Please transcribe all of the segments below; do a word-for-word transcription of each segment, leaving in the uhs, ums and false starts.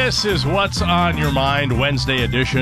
This is What's on Your Mind, Wednesday edition.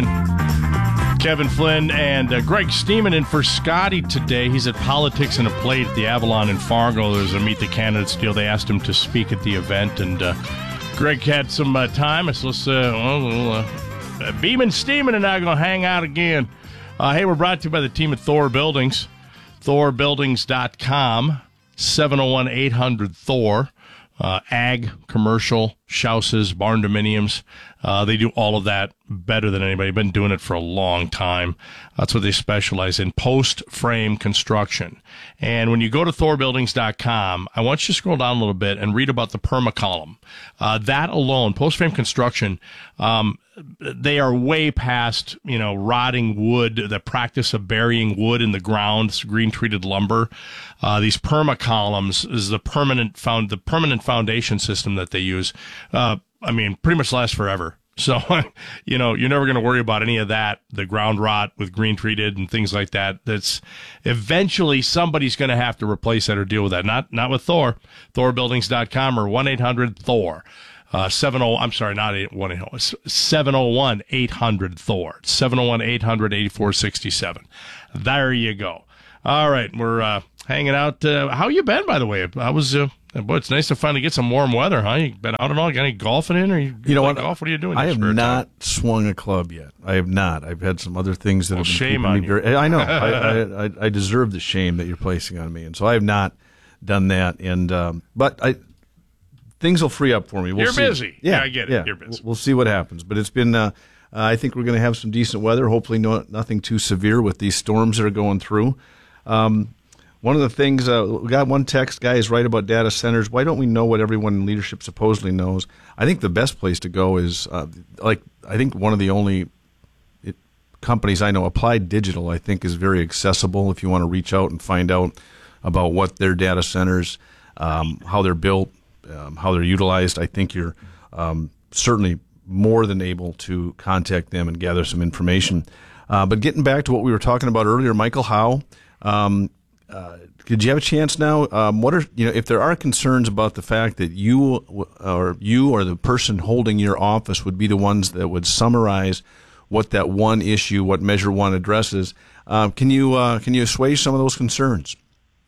Kevin Flynn and uh, Greg Steeman in for Scotty today. He's at Politics and a Plate at the Avalon in Fargo. There's a Meet the Candidates deal. They asked him to speak at the event, and uh, Greg had some uh, time. So let's, uh, well, uh, Beeman, Steeman, and I are going to hang out again. Uh, hey, we're brought to you by the team at Thor Buildings. Thor Buildings dot com, seven oh one, eight hundred, Thor. Uh, ag, commercial, houses, barn dominiums. Uh, they do all of that better than anybody. Been doing it for a long time. That's what they specialize in, post-frame construction. And when you go to Thor Buildings dot com, I want you to scroll down a little bit and read about the permacolumn. Uh, that alone, post-frame construction, um, they are way past, you know, rotting wood, the practice of burying wood in the ground, green-treated lumber. Uh, these permacolumns is the permanent found the permanent foundation system that they use. Uh, I mean, pretty much lasts forever. So, you know, you're never going to worry about any of that, the ground rot with green treated and things like that. That's eventually somebody's going to have to replace that or deal with that. Not not with Thor. Thor Buildings dot com or one eight hundred Thor. Uh, seven oh, I'm sorry, not one eight hundred, seven oh one, eight hundred Thor. seven oh one, eight hundred, eighty-four sixty-seven. There you go. All right, we're uh, hanging out. Uh, how you been, by the way? I was, uh, boy, it's nice to finally get some warm weather, huh? You been out at all? Got any golfing in? Or you, you know what? Golf? What are you doing? I have not time? swung a club yet. I have not. I've had some other things that well, have been shame keeping on me you. very. I know. I, I, I, I deserve the shame that you're placing on me, and so I have not done that. And um, but I. Things will free up for me. We'll You're see. busy. Yeah, yeah, I get it. Yeah. You're busy. We'll see what happens. But it's been, uh, uh, I think we're going to have some decent weather. Hopefully no, nothing too severe with these storms that are going through. Um, one of the things, uh, we got one text, guy is right about data centers. Why don't we know what everyone in leadership supposedly knows? I think the best place to go is, uh, like, I think one of the only it, companies I know, Applied Digital, I think is very accessible if you want to reach out and find out about what their data centers, um, how they're built, Um, how they're utilized. I think you're um, certainly more than able to contact them and gather some information. Uh, but getting back to what we were talking about earlier, Michael Howe, um, uh, did you have a chance now? Um, what are you know if there are concerns about the fact that you or you or the person holding your office would be the ones that would summarize what that one issue, what Measure One addresses? Uh, can you uh, can you assuage some of those concerns?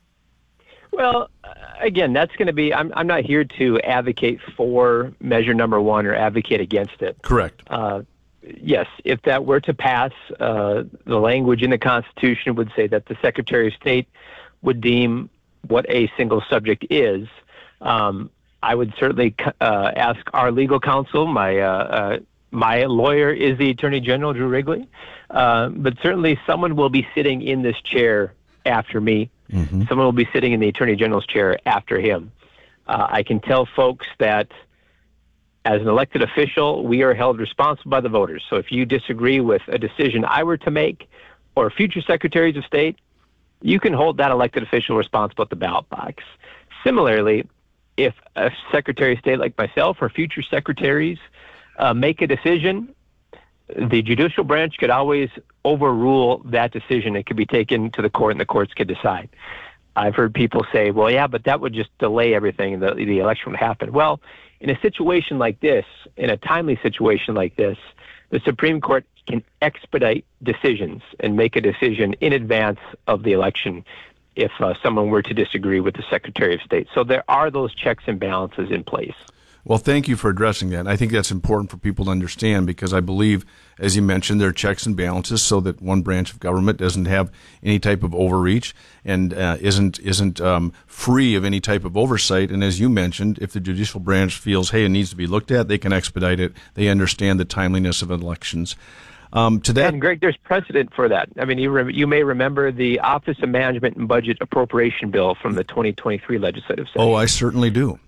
Well, again, that's going to be, I'm, I'm not here to advocate for measure number one or advocate against it. Correct. Uh, yes, if that were to pass, uh, the language in the Constitution would say that the Secretary of State would deem what a single subject is. Um, I would certainly uh, ask our legal counsel, my, uh, uh, my lawyer is the Attorney General, Drew Wrigley, uh, but certainly someone will be sitting in this chair after me. Mm-hmm. Someone will be sitting in the Attorney General's chair after him. Uh, I can tell folks that as an elected official, we are held responsible by the voters. So if you disagree with a decision I were to make or future secretaries of state, you can hold that elected official responsible at the ballot box. Similarly, if a secretary of state like myself or future secretaries uh, make a decision, the judicial branch could always overrule that decision. It could be taken to the court, and the courts could decide. I've heard people say, well, yeah, but that would just delay everything, and the, the election would happen. Well, in a situation like this, in a timely situation like this, the Supreme Court can expedite decisions and make a decision in advance of the election if uh, someone were to disagree with the Secretary of State. So there are those checks and balances in place. Well, thank you for addressing that. I think that's important for people to understand because I believe, as you mentioned, there are checks and balances so that one branch of government doesn't have any type of overreach and uh, isn't isn't um, free of any type of oversight. And as you mentioned, if the judicial branch feels, hey, it needs to be looked at, they can expedite it. They understand the timeliness of elections. Um, to that, and Greg, there's precedent for that. I mean, you re- you may remember the Office of Management and Budget Appropriation Bill from the twenty twenty-three legislative session. Oh, I certainly do.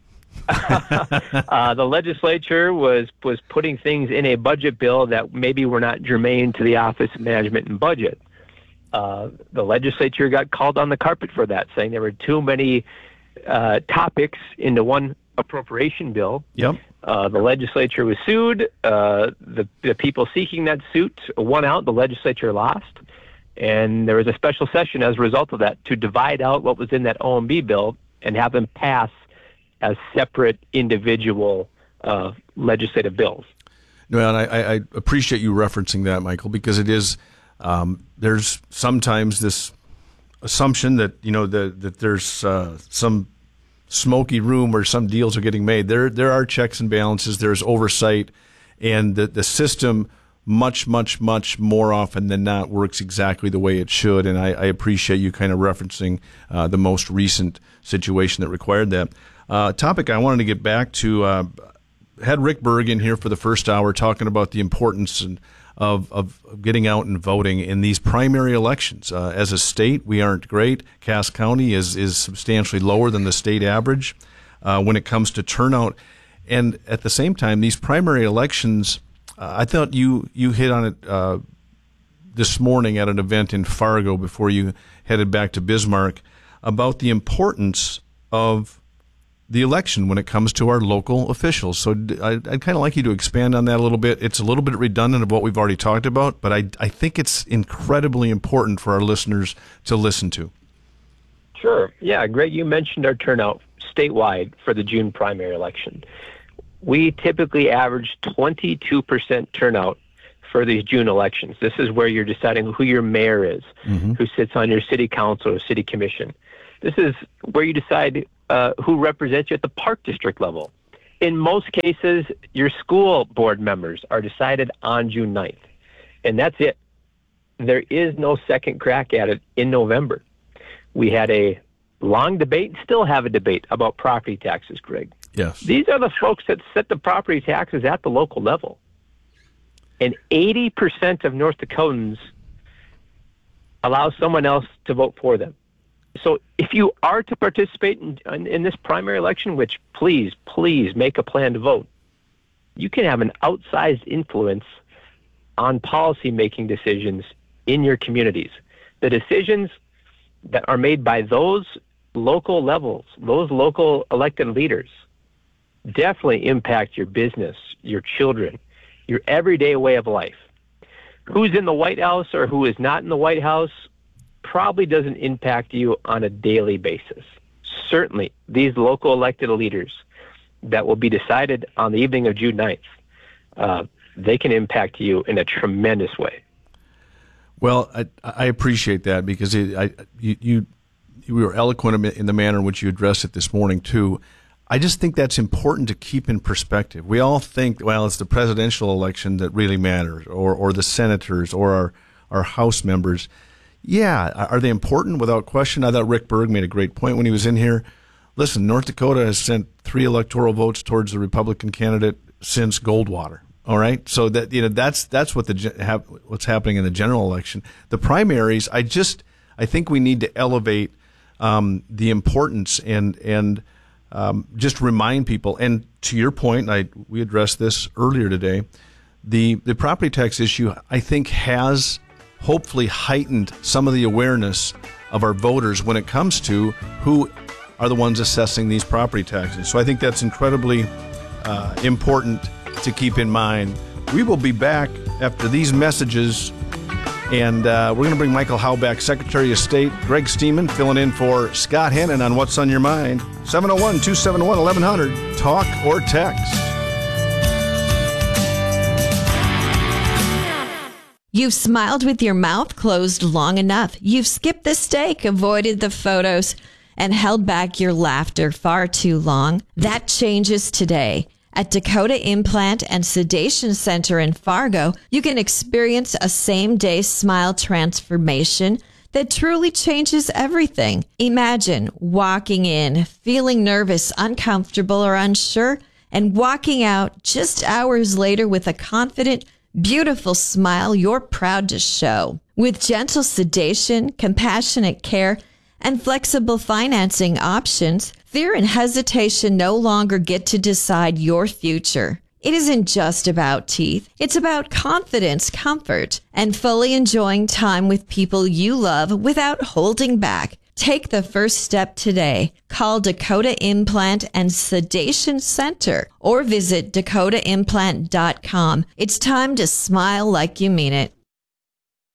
uh, the legislature was was putting things in a budget bill that maybe were not germane to the Office of Management and Budget. Uh, the legislature got called on the carpet for that, saying there were too many uh, topics into one appropriation bill. Yep. Uh, the legislature was sued. Uh, the, the people seeking that suit won out. The legislature lost. And there was a special session as a result of that to divide out what was in that O M B bill and have them pass as separate individual uh, legislative bills. Well, and I, I appreciate you referencing that, Michael, because it is, um, there's sometimes this assumption that, you know, the, that there's uh, some smoky room where some deals are getting made. There there are checks and balances, there's oversight, and the, the system much, much, much more often than not works exactly the way it should, and I, I appreciate you kind of referencing uh, the most recent situation that required that. Uh, topic I wanted to get back to, uh, had Rick Berg in here for the first hour talking about the importance and Of, of getting out and voting in these primary elections. Uh, as a state, we aren't great. Cass County is, is substantially lower than the state average uh, when it comes to turnout. And at the same time, these primary elections, uh, I thought you, you hit on it uh, this morning at an event in Fargo before you headed back to Bismarck about the importance of the election when it comes to our local officials. So I'd, I'd kind of like you to expand on that a little bit. It's a little bit redundant of what we've already talked about, but I, I think it's incredibly important for our listeners to listen to. Sure. Yeah, Greg, you mentioned our turnout statewide for the June primary election. We typically average twenty-two percent turnout for these June elections. This is where you're deciding who your mayor is, mm-hmm. who sits on your city council or city commission. This is where you decide Uh, who represents you at the park district level. In most cases, your school board members are decided on June ninth, and that's it. There is no second crack at it in November. We had a long debate, still have a debate about property taxes, Greg. Yes. These are the folks that set the property taxes at the local level. And eighty percent of North Dakotans allow someone else to vote for them. So if you are to participate in, in, in this primary election, which please, please make a plan to vote, you can have an outsized influence on policy-making decisions in your communities. The decisions that are made by those local levels, those local elected leaders, definitely impact your business, your children, your everyday way of life. Who's in the White House or who is not in the White House probably doesn't impact you on a daily basis. Certainly, these local elected leaders that will be decided on the evening of June ninth, uh, they can impact you in a tremendous way. Well, I, I appreciate that because it, I, you, you you were eloquent in the manner in which you addressed it this morning, too. I just think that's important to keep in perspective. We all think, well, it's the presidential election that really matters, or, or the senators, or our, our House members. Yeah, are they important? Without question. I thought Rick Berg made a great point when he was in here. Listen, North Dakota has sent three electoral votes towards the Republican candidate since Goldwater. All right, so that you know that's that's what the have, what's happening in the general election. The primaries, I just I think we need to elevate um, the importance and and um, just remind people. And to your point, I we addressed this earlier today. The the property tax issue, I think, has hopefully heightened some of the awareness of our voters when it comes to who are the ones assessing these property taxes. So I think that's incredibly uh, important to keep in mind. We will be back after these messages, and uh, we're going to bring Michael Howe back, Secretary of State. Greg Steeman filling in for Scott Hannon on What's on Your Mind. seven oh one, two seven one, eleven hundred. Talk or text. You've smiled with your mouth closed long enough. You've skipped the steak, avoided the photos, and held back your laughter far too long. That changes today. At Dakota Implant and Sedation Center in Fargo, you can experience a same-day smile transformation that truly changes everything. Imagine walking in, feeling nervous, uncomfortable, or unsure, and walking out just hours later with a confident, beautiful smile you're proud to show. With gentle sedation, compassionate care, and flexible financing options, fear and hesitation no longer get to decide your future. It isn't just about teeth. It's about confidence, comfort, and fully enjoying time with people you love without holding back. Take the first step today. Call Dakota Implant and Sedation Center or visit dakota implant dot com. It's time to smile like you mean it.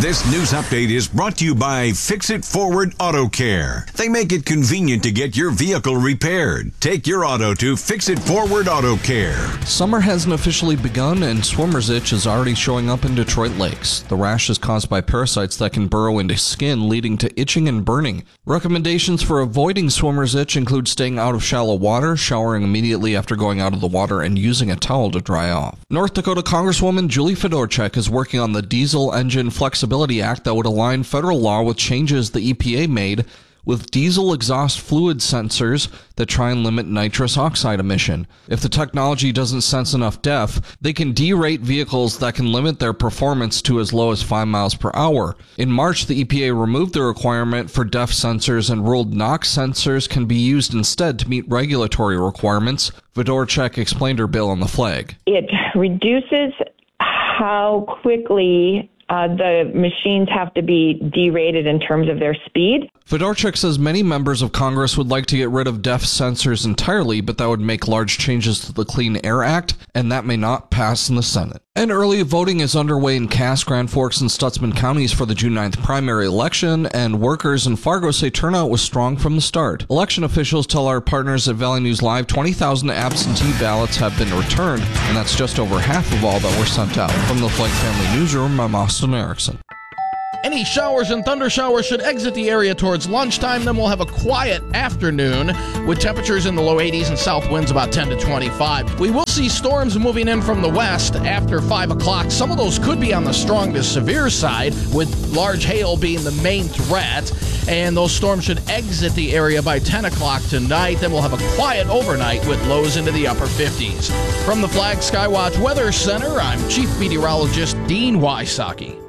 This news update is brought to you by Fix It Forward Auto Care. They make it convenient to get your vehicle repaired. Take your auto to Fix It Forward Auto Care. Summer hasn't officially begun, and swimmer's itch is already showing up in Detroit lakes. The rash is caused by parasites that can burrow into skin, leading to itching and burning. Recommendations for avoiding swimmer's itch include staying out of shallow water, showering immediately after going out of the water, and using a towel to dry off. North Dakota Congresswoman Julie Fedorchak is working on the Diesel Engine Flexibility Act that would align federal law with changes the E P A made with diesel exhaust fluid sensors that try and limit nitrous oxide emission. If the technology doesn't sense enough D E F, they can derate vehicles that can limit their performance to as low as five miles per hour. In March, the E P A removed the requirement for D E F sensors and ruled NOx sensors can be used instead to meet regulatory requirements. Fedorchak explained her bill on the flag. It reduces how quickly Uh, the machines have to be derated in terms of their speed. Fedorchak says many members of Congress would like to get rid of D E F sensors entirely, but that would make large changes to the Clean Air Act, and that may not pass in the Senate. And early voting is underway in Cass, Grand Forks, and Stutsman counties for the June ninth primary election, and workers in Fargo say turnout was strong from the start. Election officials tell our partners at Valley News Live twenty thousand absentee ballots have been returned, and that's just over half of all that were sent out. From the Flake Family Newsroom, I'm Austin Erickson. Any showers and thunder showers should exit the area towards lunchtime. Then we'll have a quiet afternoon with temperatures in the low eighties and south winds about ten to twenty-five. We will see storms moving in from the west after five o'clock. Some of those could be on the strong to severe side, with large hail being the main threat. And those storms should exit the area by ten o'clock tonight. Then we'll have a quiet overnight with lows into the upper fifties. From the Flag Skywatch Weather Center, I'm Chief Meteorologist Dean Wysocki.